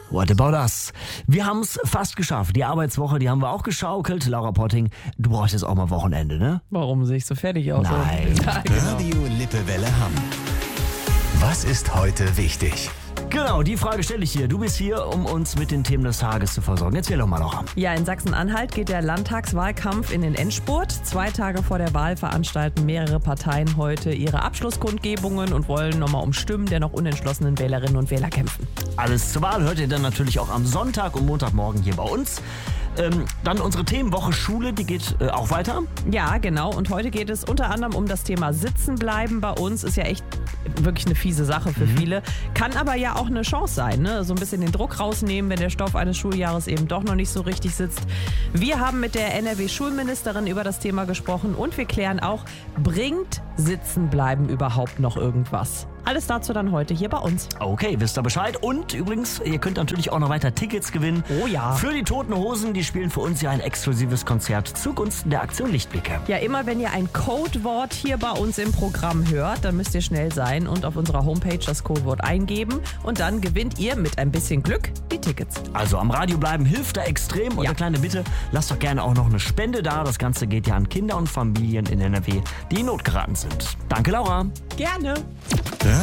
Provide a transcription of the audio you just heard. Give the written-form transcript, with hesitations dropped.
What about us? Wir haben es fast geschafft. Die Arbeitswoche, die haben wir auch geschaukelt. Laura Potting, du brauchst jetzt auch mal Wochenende, ne? Warum sehe ich so fertig aus? Nein. Ja, genau. Radio Lippewelle Hamm. Was ist heute wichtig? Genau, die Frage stelle ich hier. Du bist hier, um uns mit den Themen des Tages zu versorgen. Erzähl doch mal, Laura. Ja, in Sachsen-Anhalt geht der Landtagswahlkampf in den Endspurt. 2 Tage vor der Wahl veranstalten mehrere Parteien heute ihre Abschlusskundgebungen und wollen nochmal um Stimmen der noch unentschlossenen Wählerinnen und Wähler kämpfen. Alles zur Wahl hört ihr dann natürlich auch am Sonntag und Montagmorgen hier bei uns. Dann unsere Themenwoche Schule, die geht auch weiter. Ja, genau. Und heute geht es unter anderem um das Thema Sitzenbleiben bei uns. Ist ja echt wirklich eine fiese Sache für viele. Kann aber ja auch eine Chance sein, ne? So ein bisschen den Druck rausnehmen, wenn der Stoff eines Schuljahres eben doch noch nicht so richtig sitzt. Wir haben mit der NRW-Schulministerin über das Thema gesprochen und wir klären auch, bringt Sitzenbleiben überhaupt noch irgendwas? Alles dazu dann heute hier bei uns. Okay, wisst ihr Bescheid. Und übrigens, ihr könnt natürlich auch noch weiter Tickets gewinnen. Oh ja. Für die Toten Hosen, die spielen für uns ja ein exklusives Konzert zugunsten der Aktion Lichtblicke. Ja, immer wenn ihr ein Codewort hier bei uns im Programm hört, dann müsst ihr schnell sein und auf unserer Homepage das Codewort eingeben. Und dann gewinnt ihr mit ein bisschen Glück die Tickets. Also am Radio bleiben hilft da extrem. Und Ja. eine kleine Bitte, lasst doch gerne auch noch eine Spende da. Das Ganze geht ja an Kinder und Familien in NRW, die in Not geraten sind. Danke, Laura. Gerne.